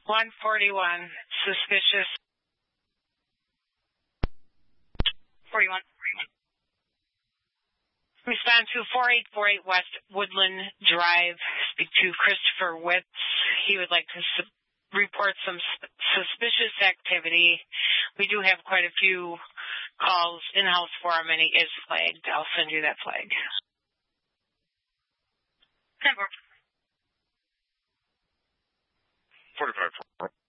141, suspicious. 41. Respond to 4848 West Woodland Drive. Speak to Christopher Witz. He would like to report some suspicious activity. We do have quite a few calls in-house for him, and he is flagged. I'll send you that flag. 10-4. 45.